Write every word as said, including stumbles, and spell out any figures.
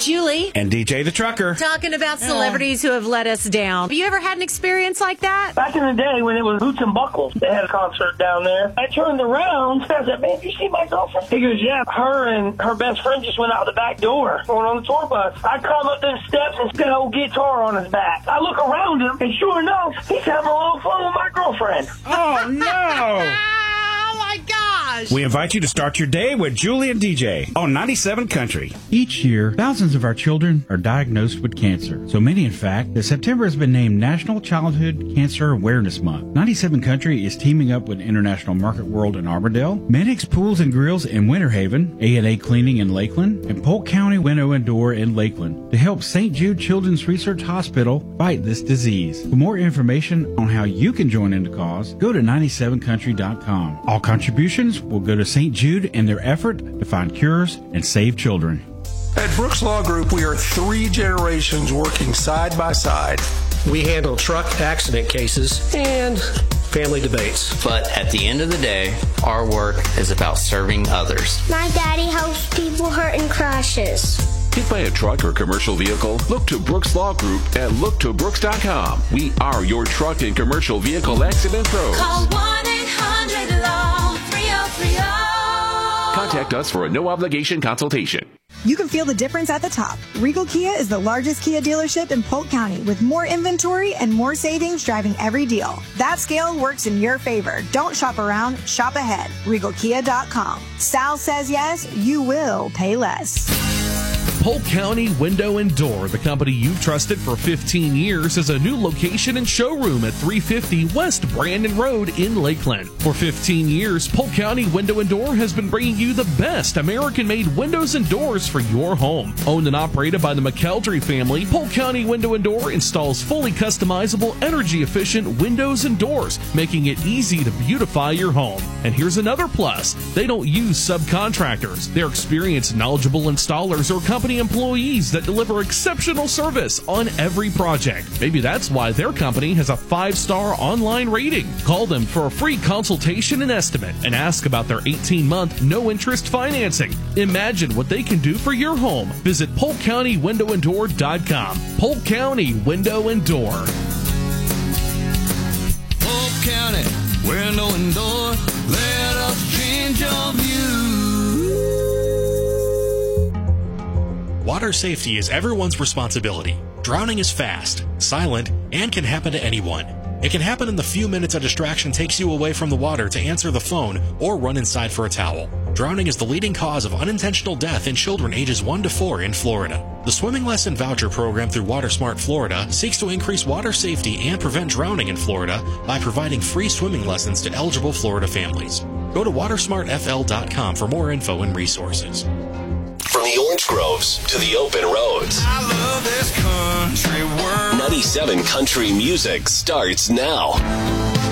Julie. And D J the Trucker. Talking about celebrities who have let us down. Have you ever had an experience like that? Back in the day when it was Boots and Buckles, they had a concert down there. I turned around. I said, man, you see my girlfriend? He goes, yeah, her and her best friend just went out the back door going on the tour bus. I climb up them steps and got an old guitar on his back. I look around him, and sure enough, he's having a little fun with my girlfriend. Oh, no. Oh, my gosh. We invite you to start your day with Julie and D J on ninety-seven Country. Each year, thousands of our children are diagnosed with cancer. So many, in fact, that September has been named National Childhood Cancer Awareness Month. ninety-seven Country is teaming up with International Market World in Armadale, Medix Pools and Grills in Winter Haven, A and A Cleaning in Lakeland, and Polk County Window and Door in Lakeland to help Saint Jude Children's Research Hospital fight this disease. For more information on how you can join in the cause, go to ninety-seven country dot com. All contributions will go to Saint Jude in their effort to find cures and save children. At Brooks Law Group, we are three generations working side by side. We handle truck accident cases and family debates. But at the end of the day, our work is about serving others. My daddy helps people hurt in crashes. Hit by a truck or commercial vehicle? Look to Brooks Law Group at look to brooks dot com. We are your truck and commercial vehicle accident pros. Call one eight hundred L O W three oh three oh. Contact us for a no-obligation consultation. You can feel the difference at the top. Regal Kia is the largest Kia dealership in Polk County with more inventory and more savings driving every deal. That scale works in your favor. Don't shop around, shop ahead. regal kia dot com. Sal says yes, you will pay less. Polk County Window and Door, the company you've trusted for fifteen years, is a new location and showroom at three fifty West Brandon Road in Lakeland. For fifteen years, Polk County Window and Door has been bringing you the best American-made windows and doors for your home. Owned and operated by the McKeldry family, Polk County Window and Door installs fully customizable, energy-efficient windows and doors, making it easy to beautify your home. And here's another plus. They don't use subcontractors. They're experienced, knowledgeable installers or company employees that deliver exceptional service on every project. Maybe that's why their company has a five-star online rating. Call them for a free consultation and estimate and ask about their eighteen-month no-interest financing. Imagine what they can do for your home. Visit polk county window and door dot com. Polk County Window and Door. Polk County Window and Door, let us change your view. Water safety is everyone's responsibility. Drowning is fast, silent, and can happen to anyone. It can happen in the few minutes a distraction takes you away from the water to answer the phone or run inside for a towel. Drowning is the leading cause of unintentional death in children ages one to four in Florida. The Swimming Lesson Voucher Program through WaterSmart Florida seeks to increase water safety and prevent drowning in Florida by providing free swimming lessons to eligible Florida families. Go to water smart f l dot com for more info and resources. From the orange groves to the open roads, I love this country world. ninety-seven Country Music starts now.